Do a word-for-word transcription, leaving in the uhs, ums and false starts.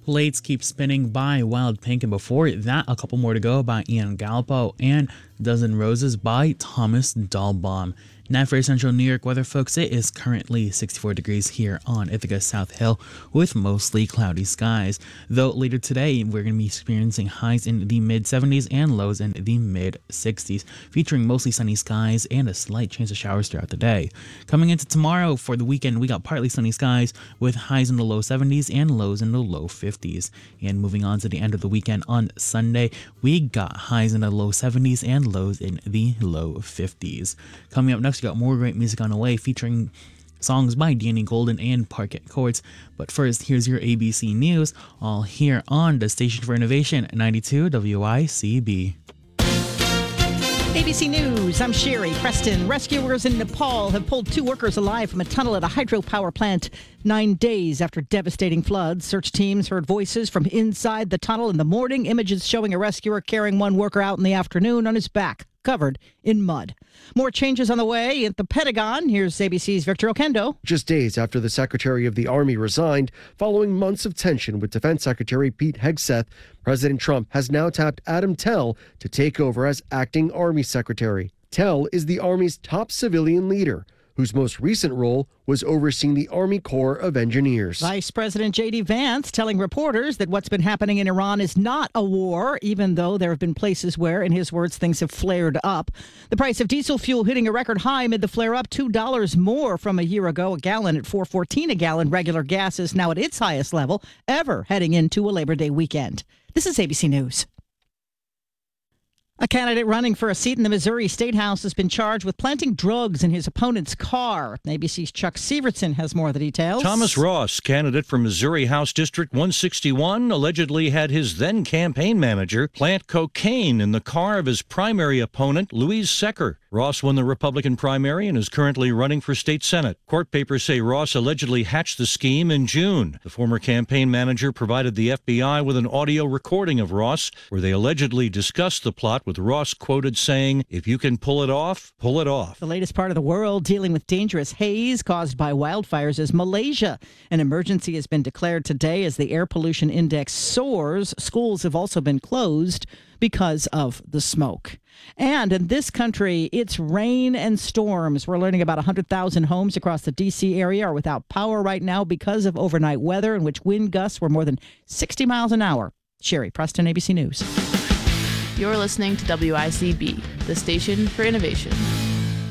Plates Keep Spinning by Wild Pink, and before that, a couple more to go by Ian Galpo, and Dozen Roses by Thomas Dahlbaum. Now for Central New York weather, folks, it is currently sixty-four degrees here on Ithaca South Hill with mostly cloudy skies. Though later today, we're going to be experiencing highs in the mid seventies and lows in the mid sixties, featuring mostly sunny skies and a slight chance of showers throughout the day. Coming into tomorrow for the weekend, we got partly sunny skies with highs in the low seventies and lows in the low fifties. And moving on to the end of the weekend on Sunday, we got highs in the low seventies and lows in the low fifties. Coming up next, we got more great music on the way featuring songs by Danny Golden and Parquet Courts. But first, here's your A B C News, all here on the Station for Innovation, ninety-two W I C B. A B C News, I'm Sherry Preston. Rescuers in Nepal have pulled two workers alive from a tunnel at a hydropower plant nine days after devastating floods. Search teams heard voices from inside the tunnel in the morning. Images showing a rescuer carrying one worker out in the afternoon on his back, covered in mud. More changes on the way at the Pentagon. Here's A B C's Victor Okendo. Just days after the Secretary of the Army resigned, following months of tension with Defense Secretary Pete Hegseth, President Trump has now tapped Adam Tell to take over as acting Army Secretary. Tell is the Army's top civilian leader, whose most recent role was overseeing the Army Corps of Engineers. Vice President J D Vance telling reporters that what's been happening in Iran is not a war, even though there have been places where, in his words, things have flared up. The price of diesel fuel hitting a record high amid the flare-up, two dollars more from a year ago. A gallon at four fourteen a gallon. Regular gas is now at its highest level ever heading into a Labor Day weekend. This is A B C News. A candidate running for a seat in the Missouri State House has been charged with planting drugs in his opponent's car. A B C's Chuck Severson has more of the details. Thomas Ross, candidate for Missouri House District one sixty-one, allegedly had his then campaign manager plant cocaine in the car of his primary opponent, Louise Secker. Ross won the Republican primary and is currently running for state senate. Court papers say Ross allegedly hatched the scheme in June. The former campaign manager provided the F B I with an audio recording of Ross where they allegedly discussed the plot, with Ross quoted saying, "If you can pull it off, pull it off." The latest part of the world dealing with dangerous haze caused by wildfires is Malaysia. An emergency has been declared today as the air pollution index soars. Schools have also been closed because of the smoke. And in this country, it's rain and storms. We're learning about one hundred thousand homes across the D C area are without power right now because of overnight weather in which wind gusts were more than sixty miles an hour. Sherry Preston, A B C News. You're listening to W I C B, the Station for Innovation.